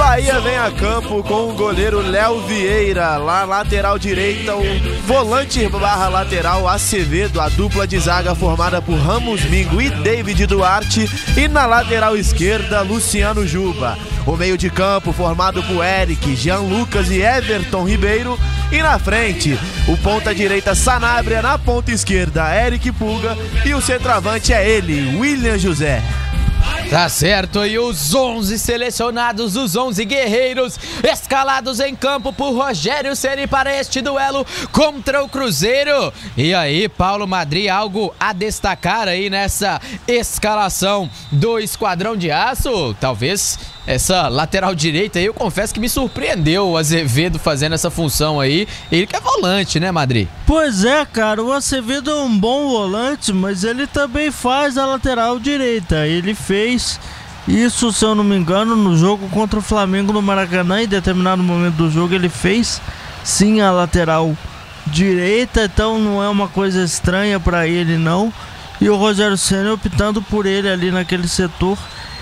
Bahia vem a campo com o goleiro Léo Vieira, lá lateral direita, o volante barra lateral Acevedo, a dupla de zaga formada por Ramos Mingo e David Duarte, e na lateral esquerda Luciano Juba. O meio de campo formado por Eric, Jean Lucas e Everton Ribeiro, e na frente o ponta direita Sanabria, na ponta esquerda Eric Puga, e o centroavante é ele, William José. Tá certo, e os 11 selecionados, os 11 guerreiros escalados em campo por Rogério Ceni para este duelo contra o Cruzeiro. E aí, Paulo Madri, algo a destacar aí nessa escalação do Esquadrão de Aço? Talvez essa lateral direita aí, eu confesso que me surpreendeu o Azevedo fazendo essa função aí. Ele que é volante, né, Madri? Pois é, cara, o Azevedo é um bom volante, mas ele também faz a lateral direita. Ele fez isso, se eu não me engano, no jogo contra o Flamengo no Maracanã. Em determinado momento do jogo ele fez sim a lateral direita, então não é uma coisa estranha para ele não. E o Rogério Ceni optando por ele ali naquele setor.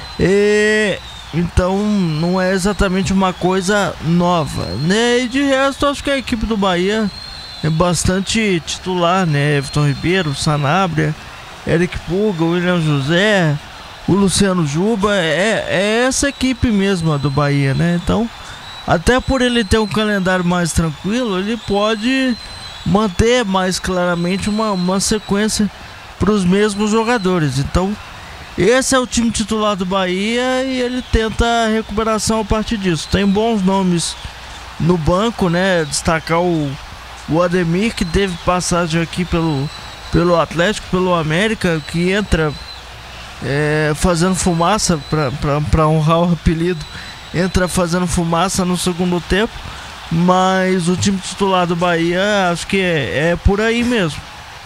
Então não é exatamente uma coisa nova, né? E de resto, acho que a equipe do Bahia é bastante titular, né? Everton Ribeiro, Sanabria, Eric Puga, William José, o Luciano Juba, é essa equipe mesmo a do Bahia, né? Então, até por ele ter um calendário mais tranquilo, ele pode manter mais claramente uma sequência para os mesmos jogadores. Então, esse é o time titular do Bahia e ele tenta a recuperação a partir disso. Tem bons nomes no banco, né? Destacar o Ademir, que teve passagem aqui pelo Atlético, pelo América, que entra fazendo fumaça, para honrar o apelido, entra fazendo fumaça no segundo tempo. Mas o time titular do Bahia, acho que é por aí mesmo.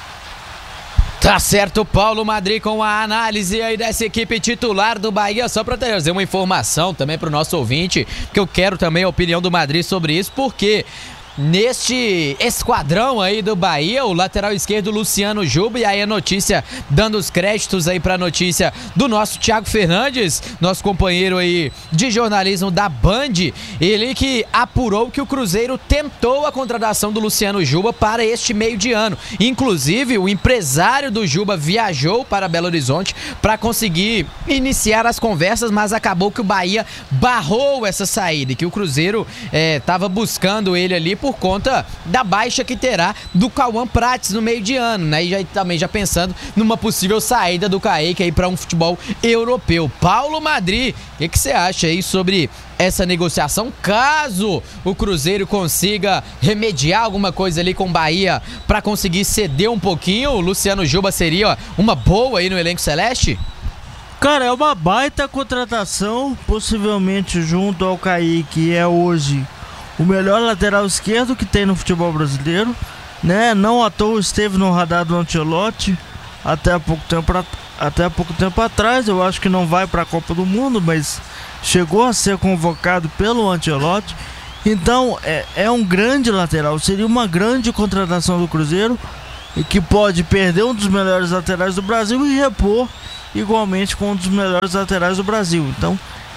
Tá certo, Paulo Madri, com a análise aí dessa equipe titular do Bahia. Só para trazer uma informação também pro nosso ouvinte, que eu quero também a opinião do Madri sobre isso, porque neste esquadrão aí do Bahia, o lateral esquerdo Luciano Juba, e aí a notícia, dando os créditos aí pra notícia do nosso Thiago Fernandes, nosso companheiro aí de jornalismo da Band, ele que apurou que o Cruzeiro tentou a contratação do Luciano Juba para este meio de ano. Inclusive, o empresário do Juba viajou para Belo Horizonte para conseguir iniciar as conversas, mas acabou que o Bahia barrou essa saída, e que o Cruzeiro estava buscando ele ali por conta da baixa que terá do Cauã Prates no meio de ano, né? E também já pensando numa possível saída do Kaique aí para um futebol europeu. Paulo Madri, o que você acha aí sobre essa negociação, caso o Cruzeiro consiga remediar alguma coisa ali com o Bahia para conseguir ceder um pouquinho? O Luciano Juba seria uma boa aí no elenco celeste? Cara, é uma baita contratação, possivelmente junto ao Kaique, é hoje o melhor lateral esquerdo que tem no futebol brasileiro, né? Não à toa esteve no radar do Ancelotti até há pouco tempo atrás. Eu acho que não vai para a Copa do Mundo, mas chegou a ser convocado pelo Ancelotti. Então é um grande lateral, seria uma grande contratação do Cruzeiro, e que pode perder um dos melhores laterais do Brasil e repor igualmente com um dos melhores laterais do Brasil. Então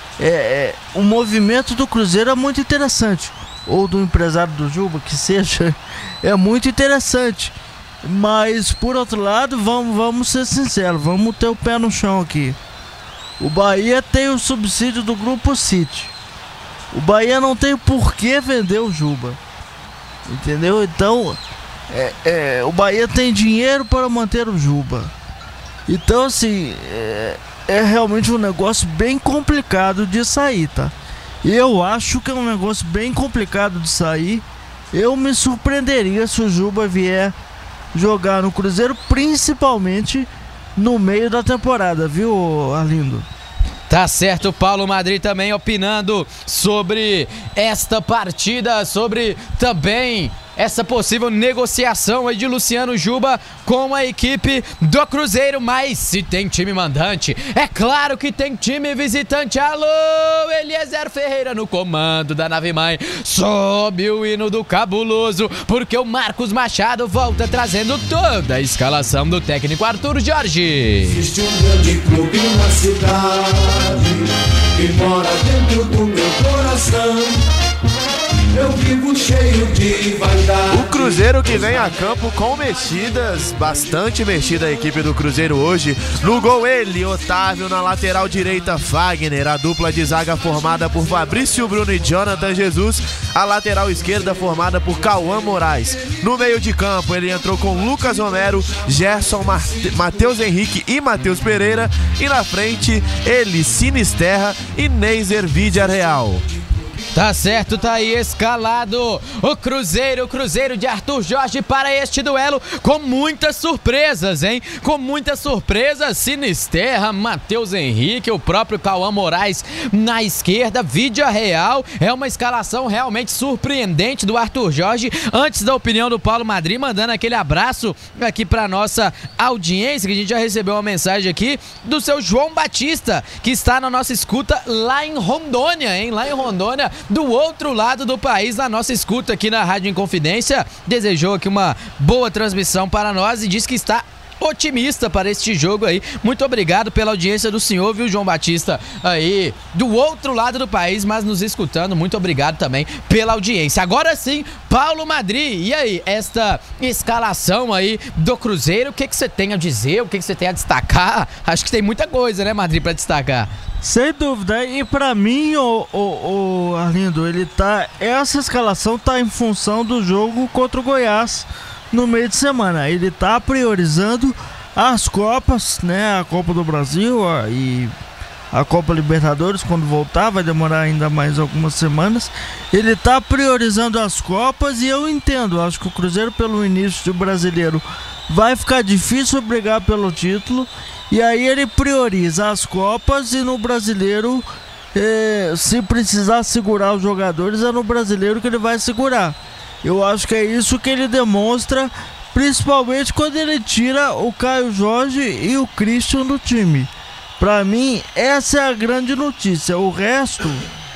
o movimento do Cruzeiro é muito interessante, ou do empresário do Juba, que seja, é muito interessante. Mas por outro lado, vamos ser sinceros, vamos ter o pé no chão aqui. O Bahia tem o subsídio do Grupo City. O Bahia não tem por que vender o Juba, entendeu? Então o Bahia tem dinheiro para manter o Juba. Então assim, é realmente um negócio bem complicado de sair, tá? Eu acho que é um negócio bem complicado de sair. Eu me surpreenderia se o Juba vier jogar no Cruzeiro, principalmente no meio da temporada, viu, Arlindo? Tá certo, Paulo Madri também opinando sobre esta partida, sobre também essa possível negociação aí de Luciano Juba com a equipe do Cruzeiro. Mas se tem time mandante, é claro que tem time visitante. Alô, Eliezer Ferreira no comando da nave-mãe. Sobe o hino do cabuloso, porque o Marcos Machado volta trazendo toda a escalação do técnico Arthur Jorge. Existe um grande clube na cidade que que mora dentro do meu coração. Eu vivo cheio de vaidade. O Cruzeiro que vem a campo com mexidas, bastante mexida a equipe do Cruzeiro hoje. No gol ele, Otávio, na lateral direita Fagner, a dupla de zaga formada por Fabrício Bruno e Jonathan Jesus, a lateral esquerda formada por Cauã Moraes. No meio de campo ele entrou com Lucas Romero, Gerson, Matheus Henrique e Matheus Pereira, e na frente ele, Sinisterra e Neiser Villarreal. Tá certo, tá aí escalado o Cruzeiro de Arthur Jorge para este duelo com muitas surpresas, hein? Com muitas surpresas, Sinisterra, Matheus Henrique, o próprio Cauã Moraes na esquerda, Villarreal. É uma escalação realmente surpreendente do Arthur Jorge. Antes da opinião do Paulo Madri, mandando aquele abraço aqui pra nossa audiência, que a gente já recebeu uma mensagem aqui do seu João Batista, que está na nossa escuta lá em Rondônia, hein? Lá em Rondônia, do outro lado do país, na nossa escuta aqui na Rádio Inconfidência. Desejou aqui uma boa transmissão para nós e diz que está otimista para este jogo aí. Muito obrigado pela audiência do senhor, viu, João Batista, aí do outro lado do país, mas nos escutando. Muito obrigado também pela audiência. Agora sim, Paulo Madri, e aí, esta escalação aí do Cruzeiro, o que você tem a dizer, o que você tem a destacar? Acho que tem muita coisa, né, Madri, para destacar. Sem dúvida, e pra mim, o Arlindo, essa escalação tá em função do jogo contra o Goiás no meio de semana. Ele tá priorizando as Copas, né, a Copa do Brasil e a Copa Libertadores, quando voltar, vai demorar ainda mais algumas semanas. Ele tá priorizando as Copas e eu entendo, acho que o Cruzeiro, pelo início do Brasileiro, vai ficar difícil brigar pelo título. E aí ele prioriza as Copas e no Brasileiro, se precisar segurar os jogadores, é no Brasileiro que ele vai segurar. Eu acho que é isso que ele demonstra, principalmente quando ele tira o Caio Jorge e o Christian do time. Pra mim, essa é a grande notícia. O resto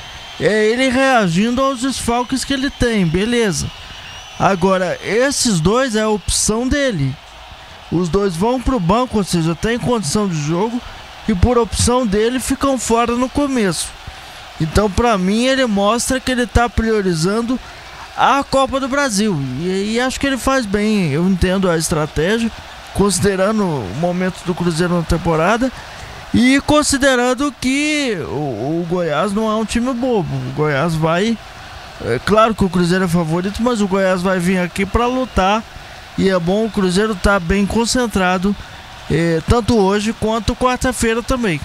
é ele reagindo aos desfalques que ele tem, beleza. Agora, esses dois é a opção dele. Os dois vão pro banco, ou seja, tem condição de jogo e por opção dele ficam fora no começo. Então, pra mim, ele mostra que ele tá priorizando a Copa do Brasil e acho que ele faz bem. Eu entendo a estratégia, considerando o momento do Cruzeiro na temporada e considerando que o Goiás não é um time bobo. O Goiás vai... É claro que o Cruzeiro é favorito, mas o Goiás vai vir aqui pra lutar. E é bom o Cruzeiro estar bem concentrado, tanto hoje quanto quarta-feira também.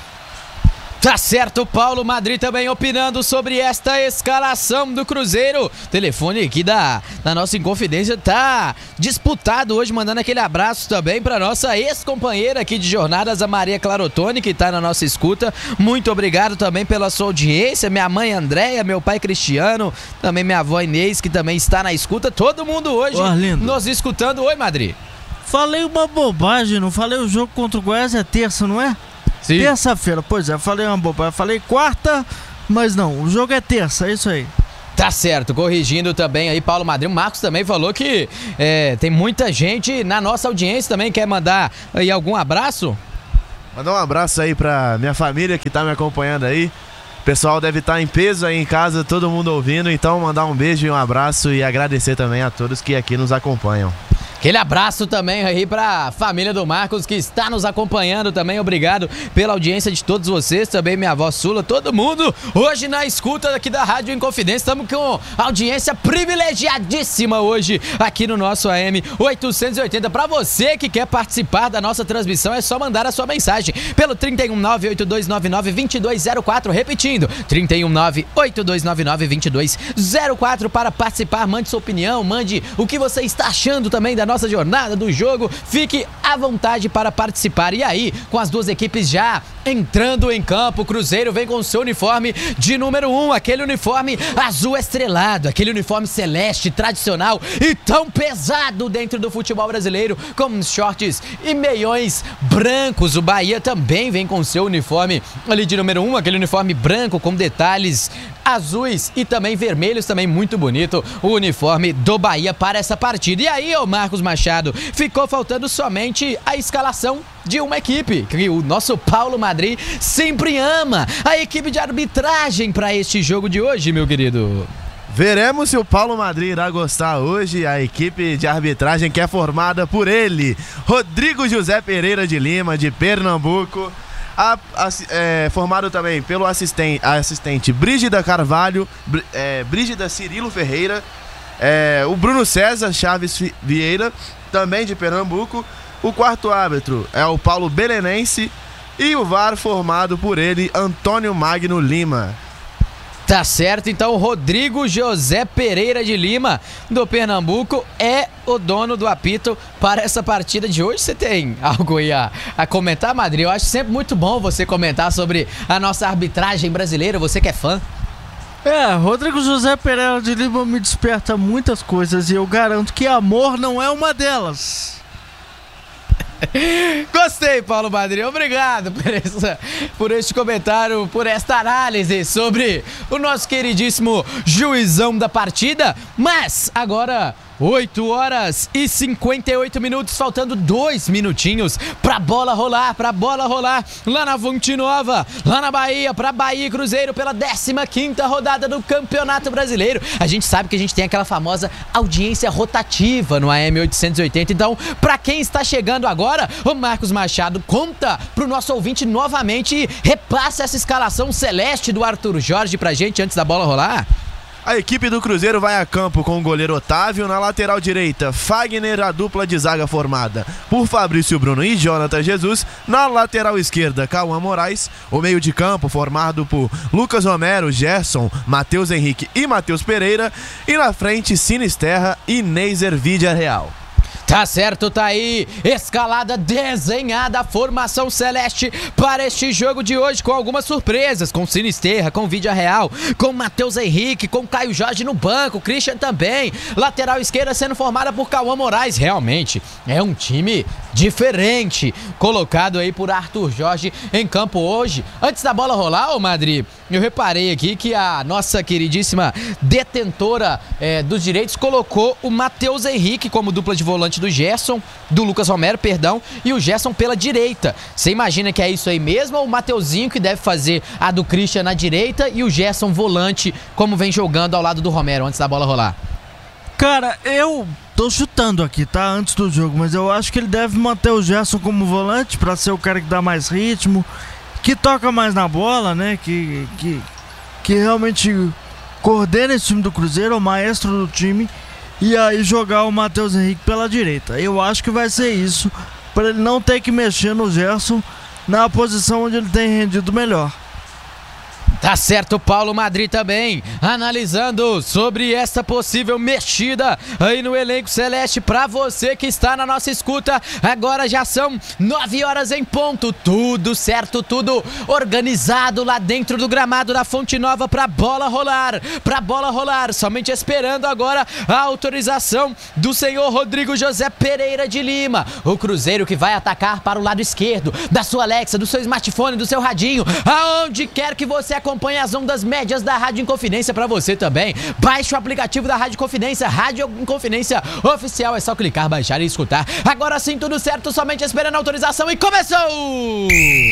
Tá certo, Paulo Madri também opinando sobre esta escalação do Cruzeiro. Telefone aqui da nossa Inconfidência tá disputado hoje, mandando aquele abraço também para nossa ex-companheira aqui de jornadas, a Maria Clarotone, que tá na nossa escuta. Muito obrigado também pela sua audiência, minha mãe Andréia, meu pai Cristiano, também minha avó Inês, que também está na escuta. Todo mundo hoje nos escutando. Oi, Madri. Falei uma bobagem, não falei o jogo contra o Goiás é terça, não é? Sim. Terça-feira, pois é, falei uma bobagem, falei quarta, mas não, o jogo é terça, é isso aí. Tá certo, corrigindo também aí Paulo Madri. O Marcos também falou que tem muita gente na nossa audiência também, quer mandar aí algum abraço? Mandar um abraço aí pra minha família que tá me acompanhando aí. O pessoal deve estar em peso aí em casa, todo mundo ouvindo, então mandar um beijo e um abraço e agradecer também a todos que aqui nos acompanham. Aquele abraço também aí pra família do Marcos que está nos acompanhando também. Obrigado pela audiência de todos vocês, também minha avó Sula, todo mundo hoje na escuta aqui da Rádio Inconfidência. Estamos com audiência privilegiadíssima hoje aqui no nosso AM 880. Pra você que quer participar da nossa transmissão, é só mandar a sua mensagem pelo 319-8299-2204, repetindo, 319-8299-2204 para participar. Mande sua opinião, mande o que você está achando também da nossa jornada do jogo, fique à vontade para participar. E aí, com as duas equipes já entrando em campo, o Cruzeiro vem com o seu uniforme de número 1, aquele uniforme azul estrelado, aquele uniforme celeste, tradicional e tão pesado dentro do futebol brasileiro, com shorts e meiões brancos. O Bahia também vem com o seu uniforme ali de número 1, aquele uniforme branco com detalhes azuis e também vermelhos, também muito bonito o uniforme do Bahia para essa partida. E aí, ô Marcos Marcos Machado. Ficou faltando somente a escalação de uma equipe, que o nosso Paulo Madri sempre ama, a equipe de arbitragem para este jogo de hoje, meu querido. Veremos se o Paulo Madri irá gostar hoje. A equipe de arbitragem que é formada por ele, Rodrigo José Pereira de Lima, de Pernambuco, formado também pelo assistente Brígida Carvalho, Brígida Cirilo Ferreira, o Bruno César Chaves Vieira, também de Pernambuco. O quarto árbitro é o Paulo Belenense e o VAR formado por ele, Antônio Magno Lima. Tá certo, então o Rodrigo José Pereira de Lima, do Pernambuco, é o dono do apito para essa partida de hoje. Você tem algo aí a comentar, Madri? Eu acho sempre muito bom você comentar sobre a nossa arbitragem brasileira, você que é fã. Rodrigo José Pereira de Lima me desperta muitas coisas e eu garanto que amor não é uma delas. Gostei, Paulo Madri, obrigado por este comentário, por esta análise sobre o nosso queridíssimo juizão da partida. Mas agora 8 horas e 58 minutos, faltando 2 minutinhos pra bola rolar lá na Fonte Nova, lá na Bahia, pra Bahia e Cruzeiro pela 15ª rodada do Campeonato Brasileiro. A gente sabe que a gente tem aquela famosa audiência rotativa no AM 880, então pra quem está chegando agora, o Marcos Machado conta pro nosso ouvinte novamente e repassa essa escalação celeste do Arthur Jorge pra gente antes da bola rolar. A equipe do Cruzeiro vai a campo com o goleiro Otávio, na lateral direita, Fagner, a dupla de zaga formada por Fabrício Bruno e Jonathan Jesus, na lateral esquerda, Cauã Moraes, o meio de campo formado por Lucas Romero, Gerson, Matheus Henrique e Matheus Pereira, e na frente, Sinisterra e Neiser Vidia Real. Tá certo, tá aí, escalada desenhada, a formação celeste para este jogo de hoje, com algumas surpresas, com Sinisterra, com Vidia Real, com Matheus Henrique, com Caio Jorge no banco, Christian também, lateral esquerda sendo formada por Cauã Moraes. Realmente é um time diferente, colocado aí por Arthur Jorge em campo hoje. Antes da bola rolar, ô Madri, eu reparei aqui que a nossa queridíssima detentora dos direitos colocou o Matheus Henrique como dupla de volante do Gerson, do Lucas Romero, perdão, e o Gerson pela direita. Você imagina que é isso aí mesmo, ou o Mateuzinho que deve fazer a do Christian na direita e o Gerson volante, como vem jogando ao lado do Romero antes da bola rolar? Cara, eu tô chutando aqui, tá? Antes do jogo, mas eu acho que ele deve manter o Gerson como volante pra ser o cara que dá mais ritmo, que toca mais na bola, né? Que realmente coordena esse time do Cruzeiro, é o maestro do time. E aí jogar o Matheus Henrique pela direita. Eu acho que vai ser isso, para ele não ter que mexer no Gerson na posição onde ele tem rendido melhor. Tá certo, Paulo Madri também analisando sobre essa possível mexida aí no elenco celeste pra você que está na nossa escuta. Agora já são 9 horas em ponto, tudo certo, tudo organizado lá dentro do gramado da Fonte Nova pra bola rolar, somente esperando agora a autorização do senhor Rodrigo José Pereira de Lima. O Cruzeiro que vai atacar para o lado esquerdo da sua Alexa, do seu smartphone, do seu radinho, aonde quer que você acompanhe as ondas médias da Rádio Inconfidência para você também. Baixe o aplicativo da Rádio Inconfidência, Rádio Inconfidência Oficial, é só clicar, baixar e escutar. Agora sim, tudo certo, somente esperando a autorização e começou!